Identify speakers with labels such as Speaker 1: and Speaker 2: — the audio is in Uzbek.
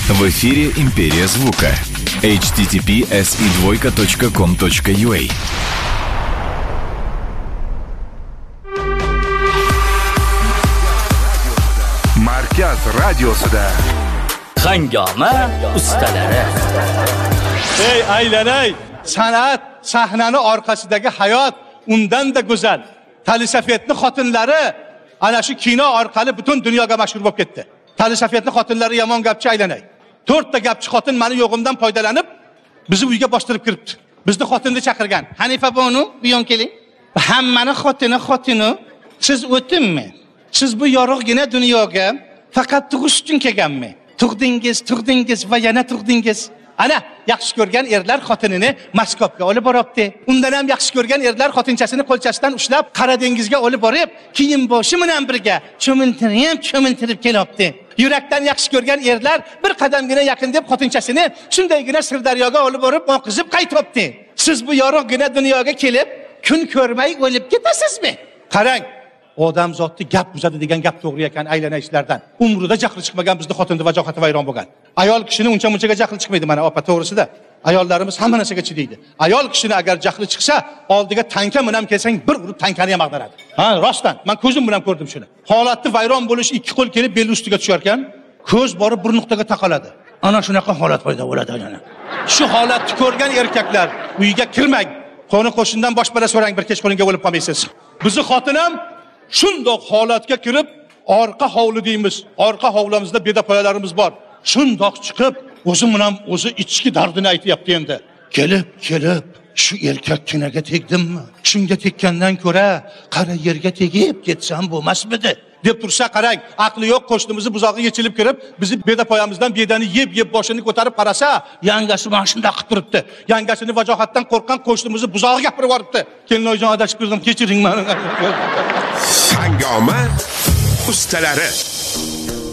Speaker 1: В эфире «Империя звука». https://com.ua.
Speaker 2: Markaz radiosida
Speaker 3: Hangoma ustalari.
Speaker 4: Ey aylanay, san'at sahnani orqasidagi hayot undan-da go'zal. Talisafetning xotinlari ana shu kino orqali butun dunyoga mashhur bo'lib ketdi. Talisafetning xotinlari yomon gapchi aylanay. 4 ta gapchi xotin meni yo'g'imdan foydalanib bizni uyga bostirib kiribdi. Bizni xotinni chaqirgan. Hanifa bonu, bu yon keling. Hammani xotini. Siz o'tinmi? Siz bu yorug'gina dunyoga faqat tug'ish uchun kelganmi? Tug'dingiz va yana tug'dingiz. Ana, yaxshi ko'rgan erlar xotinini Moskvaga olib boribdi. Undan ham yaxshi ko'rgan erlar xotinchasini qo'lchasidan ushlab Qora dengizga olib borib, kiyim boshi bilan birga cho'mintirib kelibdi. Yurakdan yaxshi ko'rgan erlar bir qadamgina yaqin deb xotinchasini shundaygina Sirdaryoga olib borib, oqizib qaytibdi. Siz bu yorug'gina dunyoga kelib, kun ko'rmay o'lib ketasizmi? Qarang, odam zotni gap buzadi degan gap to'g'ri ekan aylanishlardan. Umrida jahli chiqmagan bizni xotinning vajohati vayron bo'lgan. Ayol kishini uncha-munchaga jahli chiqmaydi mana opa to'g'risida. Ayollarimiz hamma narsaga chidaydi. Ayol kishini agar jahli chiqsa, oldiga tanka bilan kelsang, bir urib tankani ham ag'daradi. Ha, rostdan, men ko'zim bilan ko'rdim shuni. Holatni vayron bo'lish ikki qo'l kelib bel ustiga tushar ekan, ko'z borib bir nuqtaga taqaladi. Ana shunaqa holat paydo bo'ladi yana. Shu holatni ko'rgan erkaklar uyiga kirmang. Qo'ni qo'shindan boshpara so'rang, bir kech qo'linga o'lib qolmaysiz. Bizni xotinam shundoq holatga kirib, orqa hovli deymiz. Orqa hovlimizda bedapoyalarimiz bor. Shundoq chiqib, o'zi bilan o'zi ichki dardini aytayapti endi. Kelib, shu erkak kinaga tegdimmi? Shunga tekkandan ko'ra, qara yerga tegib ketsam bo'lmasmidi? deb tursa, qarang, aqli yo'q qo'shnimizni buzog'i yechilib kirib, bizni bedapoyamizdan bedani yeb boshini ko'tarib qarasa, yangasi mana shunday qilib turibdi. Yangasini vajohatdan qo'rqqan qo'shnimizni buzog'i gapirib yuboribdi. Kelinoyjon adashib kirdim, kechiring meni.
Speaker 2: Hangoma ustalari.